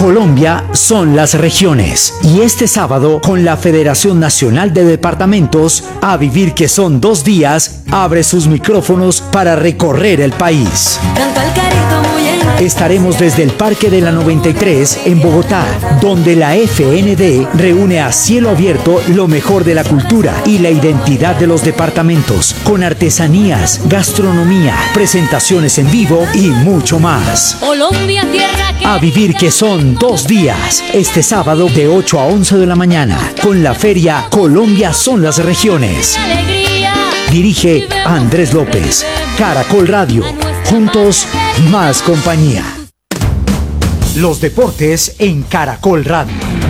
Colombia son las regiones. Y este sábado, con la Federación Nacional de Departamentos, A Vivir que son 2 días, abre sus micrófonos para recorrer el país. Estaremos desde el Parque de la 93 en Bogotá, donde la FND reúne a cielo abierto lo mejor de la cultura y la identidad de los departamentos, con artesanías, gastronomía, presentaciones en vivo y mucho más. Colombia, tierra que... A Vivir que son 2 días, este sábado de 8 a 11 de la mañana, con la feria Colombia son las regiones. Dirige Andrés López. Caracol Radio. Juntos, más compañía. Los deportes en Caracol Radio.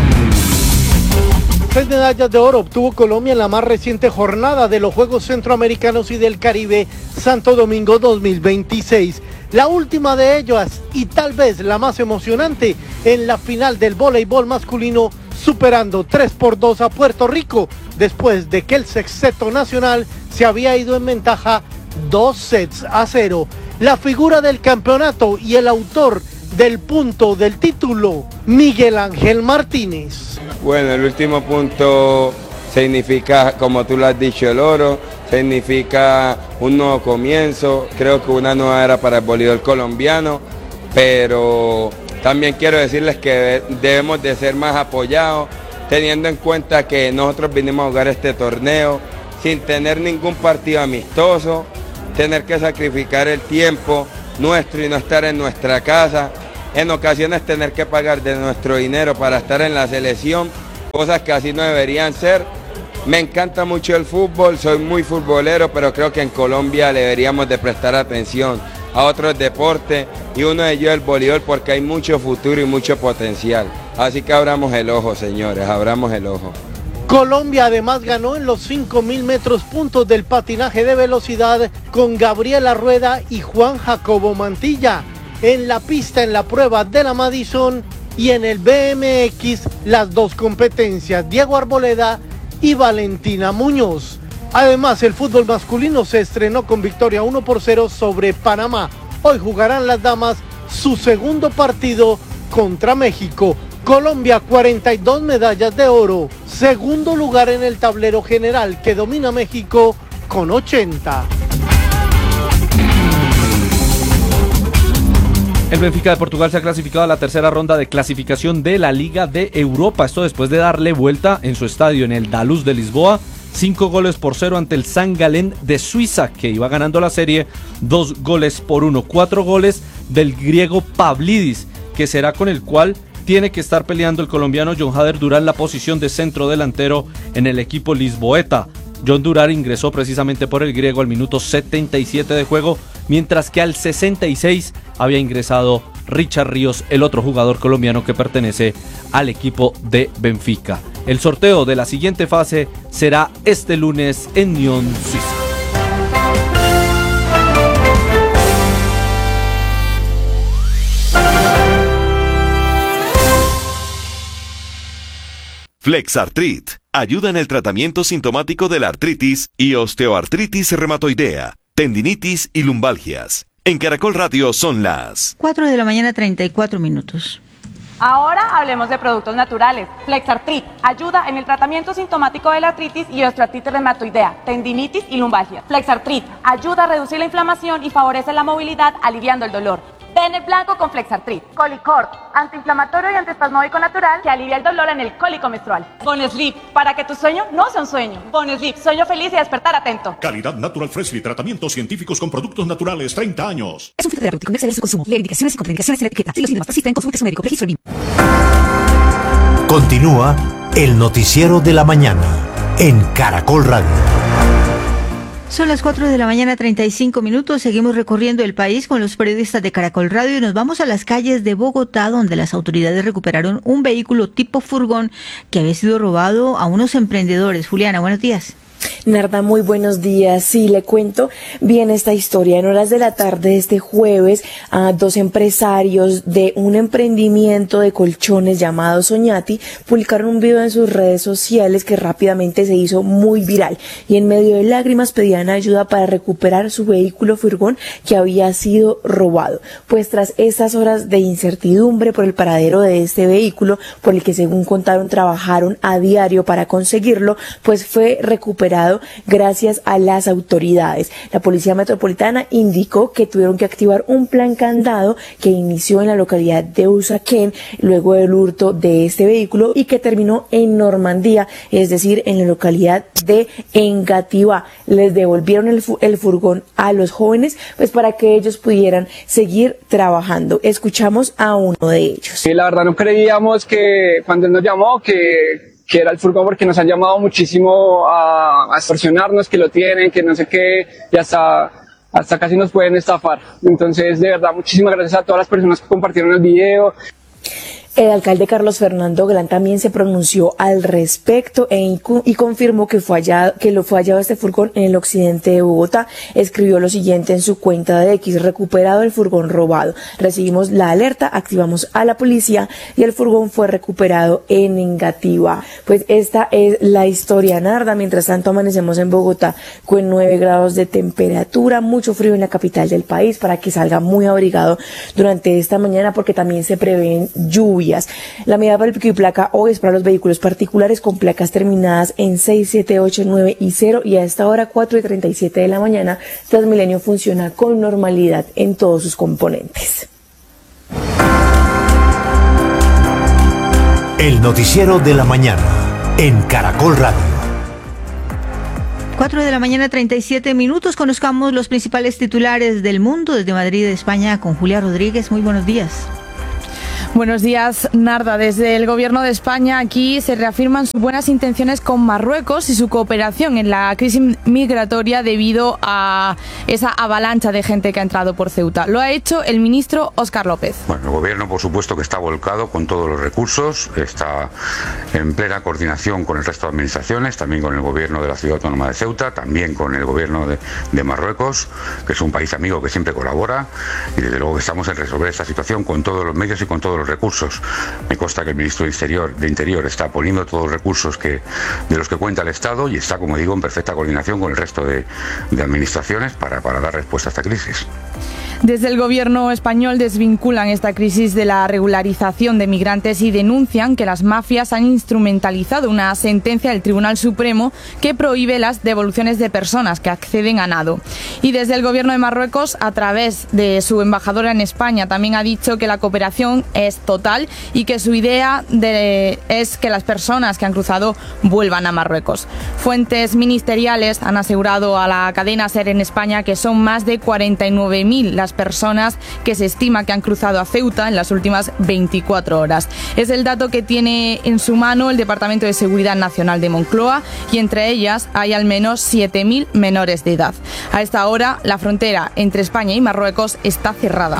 6 medallas de oro obtuvo Colombia en la más reciente jornada de los Juegos Centroamericanos y del Caribe Santo Domingo 2026. La última de ellas, y tal vez la más emocionante, en la final del voleibol masculino, superando 3-2 a Puerto Rico, después de que el sexteto nacional se había ido en ventaja 2-0. La figura del campeonato y el autor del punto del título, Miguel Ángel Martínez. Bueno, el último punto significa, como tú lo has dicho, el oro, significa un nuevo comienzo, creo que una nueva era para el voleibol colombiano, pero también quiero decirles que debemos de ser más apoyados, teniendo en cuenta que nosotros vinimos a jugar este torneo sin tener ningún partido amistoso, tener que sacrificar el tiempo nuestro y no estar en nuestra casa, en ocasiones tener que pagar de nuestro dinero para estar en la selección, cosas que así no deberían ser. Me encanta mucho el fútbol, soy muy futbolero, pero creo que en Colombia le deberíamos de prestar atención a otros deportes y uno de ellos el voleibol, porque hay mucho futuro y mucho potencial. Así que abramos el ojo, señores, abramos el ojo. Colombia además ganó en los 5.000 metros puntos del patinaje de velocidad con Gabriela Rueda y Juan Jacobo Mantilla. En la pista, en la prueba de la Madison, y en el BMX, las 2 competencias, Diego Arboleda y Valentina Muñoz. Además, el fútbol masculino se estrenó con victoria 1-0 sobre Panamá. Hoy jugarán las damas su segundo partido contra México. Colombia, 42 medallas de oro. Segundo lugar en el tablero general, que domina México con 80. El Benfica de Portugal se ha clasificado a la tercera ronda de clasificación de la Liga de Europa. Esto después de darle vuelta en su estadio en el Daluz de Lisboa, 5-0 ante el San Gallen de Suiza, que iba ganando la serie 2-1. 4 goles del griego Pavlidis, que será con el cual tiene que estar peleando el colombiano John Jader Durán la posición de centro delantero en el equipo lisboeta. John Durán ingresó precisamente por el griego al minuto 77 de juego, mientras que al 66 había ingresado Richard Ríos, el otro jugador colombiano que pertenece al equipo de Benfica. El sorteo de la siguiente fase será este lunes en Nyon, Suiza. Flexartrit ayuda en el tratamiento sintomático de la artritis y osteoartritis reumatoidea, tendinitis y lumbalgias. En Caracol Radio son las 4 de la mañana, 34 minutos. Ahora hablemos de productos naturales. Flexartrit ayuda en el tratamiento sintomático de la artritis y osteoartritis reumatoidea, tendinitis y lumbalgias. Flexartrit ayuda a reducir la inflamación y favorece la movilidad, aliviando el dolor. Ten el blanco con Flexartrit. Colicort, antiinflamatorio y antiespasmódico natural que alivia el dolor en el cólico menstrual. Bonesleep, para que tu sueño no sea un sueño. Bonesleep, sueño feliz y despertar atento. Calidad Natural Freshly, tratamientos científicos con productos naturales, 30 años. Es un fitoterapéutico, no exceder su consumo. Leer indicaciones y contraindicaciones en la etiqueta. Si los síntomas persisten, consulte a su médico. Registro BIM. Continúa el noticiero de la mañana en Caracol Radio. Son las 4 de la mañana, 35 minutos. Seguimos recorriendo el país con los periodistas de Caracol Radio y nos vamos a las calles de Bogotá, donde las autoridades recuperaron un vehículo tipo furgón que había sido robado a unos emprendedores. Juliana, buenos días. Narda, muy buenos días. Sí, le cuento bien esta historia. En horas de la tarde de este jueves, dos empresarios de un emprendimiento de colchones llamado Soñati publicaron un video en sus redes sociales que rápidamente se hizo muy viral y en medio de lágrimas pedían ayuda para recuperar su vehículo furgón que había sido robado. Pues tras estas horas de incertidumbre por el paradero de este vehículo, por el que según contaron trabajaron a diario para conseguirlo, pues fue recuperado gracias a las autoridades. La Policía Metropolitana indicó que tuvieron que activar un plan candado que inició en la localidad de Usaquén luego del hurto de este vehículo y que terminó en Normandía, es decir, en la localidad de Engativá. Les devolvieron el furgón a los jóvenes pues para que ellos pudieran seguir trabajando. Escuchamos a uno de ellos. Sí, la verdad no creíamos que cuando él nos llamó que era el furgón, porque nos han llamado muchísimo a extorsionarnos, que lo tienen, que no sé qué, y hasta casi nos pueden estafar. Entonces, de verdad, muchísimas gracias a todas las personas que compartieron el video. El alcalde Carlos Fernando Galán también se pronunció al respecto y confirmó que lo fue hallado este furgón en el occidente de Bogotá. Escribió lo siguiente en su cuenta de X: recuperado el furgón robado. Recibimos la alerta, activamos a la policía y el furgón fue recuperado en Engativá. Pues esta es la historia, Narda. Mientras tanto amanecemos en Bogotá con 9 grados de temperatura, mucho frío en la capital del país, para que salga muy abrigado durante esta mañana porque también se prevén lluvias. La medida para el pico y placa hoy es para los vehículos particulares con placas terminadas en 6, 7, 8, 9 y 0 y a esta hora 4:37 de la mañana Transmilenio funciona con normalidad en todos sus componentes. El noticiero de la mañana en Caracol Radio. 4 de la mañana, 37 minutos. Conozcamos los principales titulares del mundo desde Madrid, España, con Julia Rodríguez. Muy buenos días. Buenos días, Narda. Desde el Gobierno de España aquí se reafirman sus buenas intenciones con Marruecos y su cooperación en la crisis migratoria debido a esa avalancha de gente que ha entrado por Ceuta. Lo ha hecho el ministro Óscar López. Bueno, el Gobierno, por supuesto, que está volcado con todos los recursos, está en plena coordinación con el resto de administraciones, también con el Gobierno de la Ciudad Autónoma de Ceuta, también con el Gobierno de Marruecos, que es un país amigo que siempre colabora, y desde luego que estamos en resolver esta situación con todos los medios y con todos los recursos. Me consta que el ministro de Interior está poniendo todos los recursos de los que cuenta el Estado y está, como digo, en perfecta coordinación con el resto de administraciones para dar respuesta a esta crisis. Desde el Gobierno español desvinculan esta crisis de la regularización de migrantes y denuncian que las mafias han instrumentalizado una sentencia del Tribunal Supremo que prohíbe las devoluciones de personas que acceden a nado. Y desde el Gobierno de Marruecos, a través de su embajadora en España, también ha dicho que la cooperación es total y que su idea es que las personas que han cruzado vuelvan a Marruecos. Fuentes ministeriales han asegurado a la cadena SER en España que son más de 49.000 las personas que se estima que han cruzado a Ceuta en las últimas 24 horas. Es el dato que tiene en su mano el Departamento de Seguridad Nacional de Moncloa y entre ellas hay al menos 7.000 menores de edad. A esta hora, la frontera entre España y Marruecos está cerrada.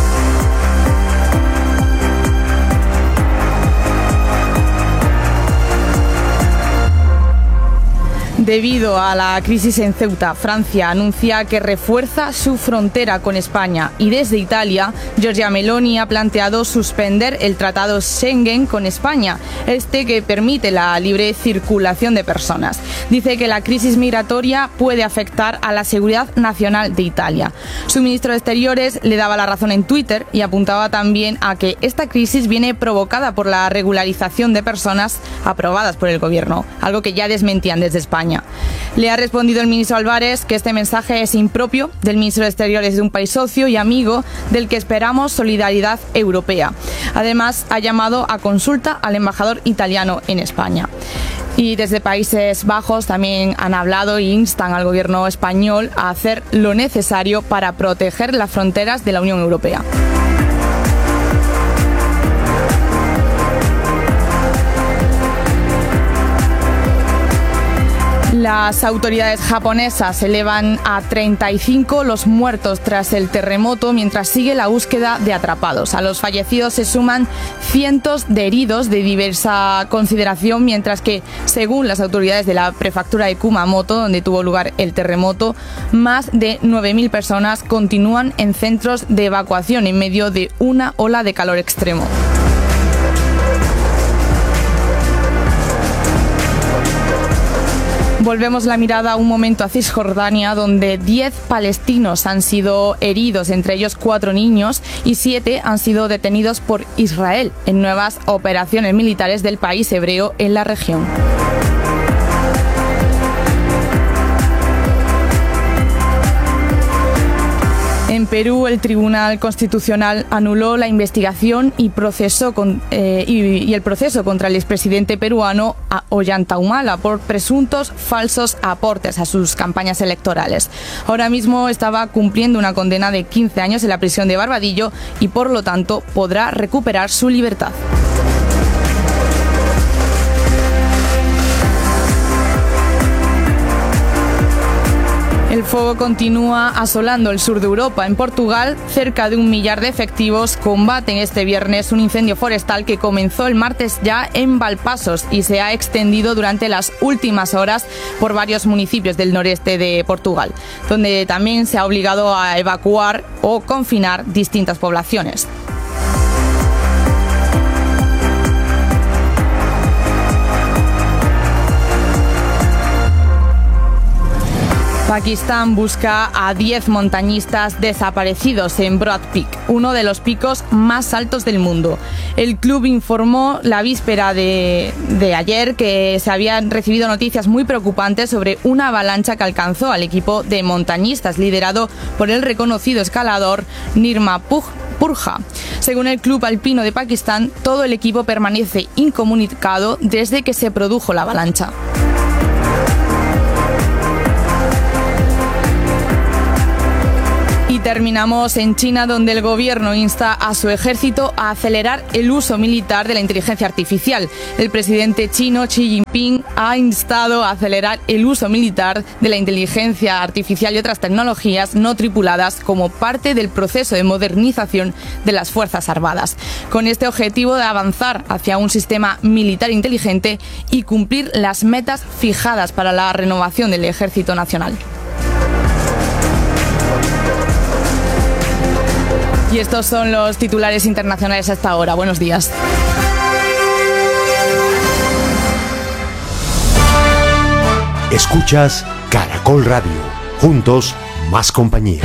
Debido a la crisis en Ceuta, Francia anuncia que refuerza su frontera con España y desde Italia, Giorgia Meloni ha planteado suspender el Tratado Schengen con España, que permite la libre circulación de personas. Dice que la crisis migratoria puede afectar a la seguridad nacional de Italia. Su ministro de Exteriores le daba la razón en Twitter y apuntaba también a que esta crisis viene provocada por la regularización de personas aprobadas por el gobierno, algo que ya desmentían desde España. Le ha respondido el ministro Álvarez que este mensaje es impropio del ministro de Exteriores de un país socio y amigo del que esperamos solidaridad europea. Además, ha llamado a consulta al embajador italiano en España. Y desde Países Bajos también han hablado e instan al gobierno español a hacer lo necesario para proteger las fronteras de la Unión Europea. Las autoridades japonesas elevan a 35 los muertos tras el terremoto, mientras sigue la búsqueda de atrapados. A los fallecidos se suman cientos de heridos de diversa consideración, mientras que, según las autoridades de la prefectura de Kumamoto, donde tuvo lugar el terremoto, más de 9.000 personas continúan en centros de evacuación en medio de una ola de calor extremo. Volvemos la mirada un momento a Cisjordania, donde 10 palestinos han sido heridos, entre ellos 4 niños, y 7 han sido detenidos por Israel en nuevas operaciones militares del país hebreo en la región. En Perú, el Tribunal Constitucional anuló la investigación y el proceso contra el expresidente peruano Ollanta Humala por presuntos falsos aportes a sus campañas electorales. Ahora mismo estaba cumpliendo una condena de 15 años en la prisión de Barbadillo y, por lo tanto, podrá recuperar su libertad. El fuego continúa asolando el sur de Europa. En Portugal, cerca de 1 millar de efectivos combaten este viernes un incendio forestal que comenzó el martes ya en Valpasos y se ha extendido durante las últimas horas por varios municipios del noreste de Portugal, donde también se ha obligado a evacuar o confinar distintas poblaciones. Pakistán busca a 10 montañistas desaparecidos en Broad Peak, uno de los picos más altos del mundo. El club informó la víspera de ayer que se habían recibido noticias muy preocupantes sobre una avalancha que alcanzó al equipo de montañistas liderado por el reconocido escalador Nirma Purja. Según el Club Alpino de Pakistán, todo el equipo permanece incomunicado desde que se produjo la avalancha. Y terminamos en China, donde el gobierno insta a su ejército a acelerar el uso militar de la inteligencia artificial. El presidente chino Xi Jinping ha instado a acelerar el uso militar de la inteligencia artificial y otras tecnologías no tripuladas como parte del proceso de modernización de las Fuerzas Armadas, con este objetivo de avanzar hacia un sistema militar inteligente y cumplir las metas fijadas para la renovación del Ejército Nacional. Y estos son los titulares internacionales hasta ahora. Buenos días. Escuchas Caracol Radio. Juntos, más compañía.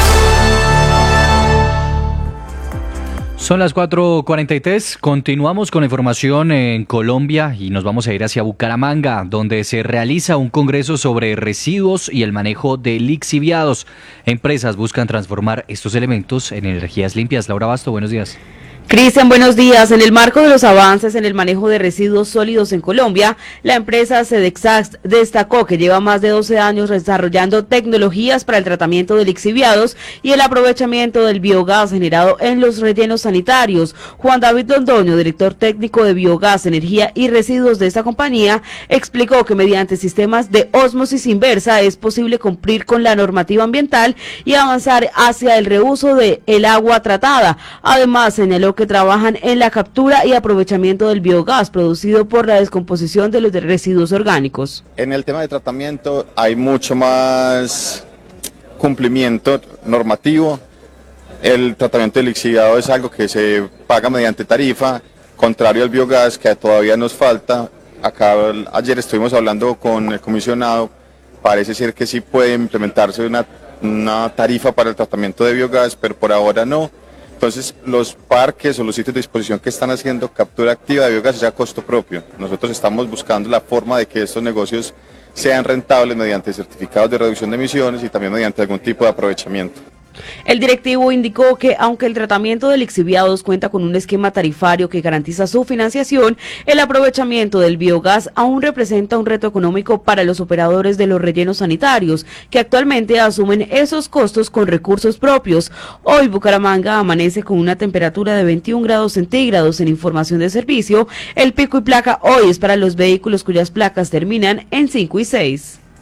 Son las 4:43, continuamos con información en Colombia y nos vamos a ir hacia Bucaramanga, donde se realiza un congreso sobre residuos y el manejo de lixiviados. Empresas buscan transformar estos elementos en energías limpias. Laura Basto, buenos días. Cristian, buenos días. En el marco de los avances en el manejo de residuos sólidos en Colombia, la empresa Sedexax destacó que lleva más de 12 años desarrollando tecnologías para el tratamiento de lixiviados y el aprovechamiento del biogás generado en los rellenos sanitarios. Juan David Londoño, director técnico de Biogás, Energía y Residuos de esta compañía, explicó que mediante sistemas de ósmosis inversa es posible cumplir con la normativa ambiental y avanzar hacia el reuso del agua tratada. Además, señaló que trabajan en la captura y aprovechamiento del biogás producido por la descomposición de los residuos orgánicos. En el tema de tratamiento hay mucho más cumplimiento normativo. El tratamiento de lixiviado es algo que se paga mediante tarifa, contrario al biogás, que todavía nos falta. Ayer estuvimos hablando con el comisionado, parece ser que sí puede implementarse una tarifa para el tratamiento de biogás, pero por ahora no. Entonces, los parques o los sitios de disposición que están haciendo captura activa de biogás es a costo propio. Nosotros estamos buscando la forma de que estos negocios sean rentables mediante certificados de reducción de emisiones y también mediante algún tipo de aprovechamiento. El directivo indicó que aunque el tratamiento de lixiviados cuenta con un esquema tarifario que garantiza su financiación, el aprovechamiento del biogás aún representa un reto económico para los operadores de los rellenos sanitarios, que actualmente asumen esos costos con recursos propios. Hoy Bucaramanga amanece con una temperatura de 21 grados centígrados. En información de servicio, el pico y placa hoy es para los vehículos cuyas placas terminan en 5 y 6.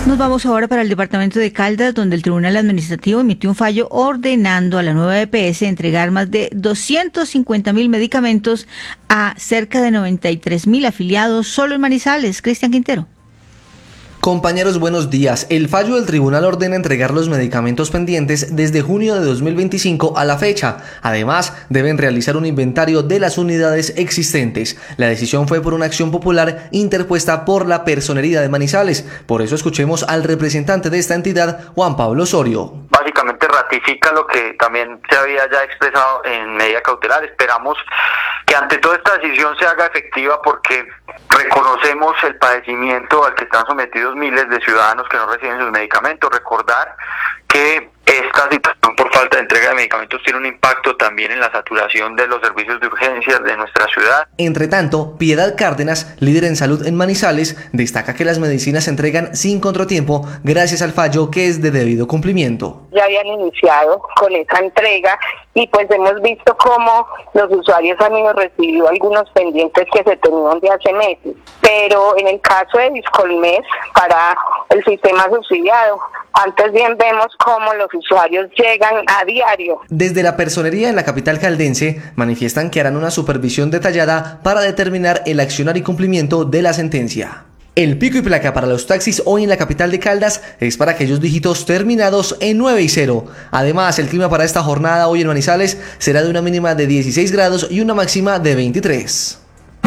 Nos vamos ahora para el departamento de Caldas, donde el Tribunal Administrativo emitió un fallo ordenando a la nueva EPS entregar más de 250.000 medicamentos a cerca de 93.000 afiliados solo en Manizales. Cristian Quintero. Compañeros, buenos días. El fallo del tribunal ordena entregar los medicamentos pendientes desde junio de 2025 a la fecha. Además, deben realizar un inventario de las unidades existentes. La decisión fue por una acción popular interpuesta por la Personería de Manizales. Por eso escuchemos al representante de esta entidad, Juan Pablo Osorio. Básicamente ratifica lo que también se había ya expresado en medida cautelar. Esperamos que ante toda esta decisión se haga efectiva porque reconocemos el padecimiento al que están sometidos miles de ciudadanos que no reciben sus medicamentos. Recordar que esta situación por falta de entrega de medicamentos tiene un impacto también en la saturación de los servicios de urgencias de nuestra ciudad. Entre tanto, Piedad Cárdenas, líder en salud en Manizales, destaca que las medicinas se entregan sin contratiempo gracias al fallo que es de debido cumplimiento. Ya habían iniciado con esa entrega y pues hemos visto cómo los usuarios han ido recibiendo algunos pendientes que se tenían de hace meses. Pero en el caso de Discolmes, para el sistema subsidiado, antes bien vemos cómo los usuarios llegan a diario. Desde la Personería en la capital caldense manifiestan que harán una supervisión detallada para determinar el accionar y cumplimiento de la sentencia. El pico y placa para los taxis hoy en la capital de Caldas es para aquellos dígitos terminados en 9 y 0. Además, el clima para esta jornada hoy en Manizales será de una mínima de 16 grados y una máxima de 23.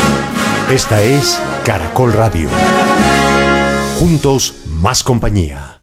Esta es Caracol Radio. Juntos, más compañía.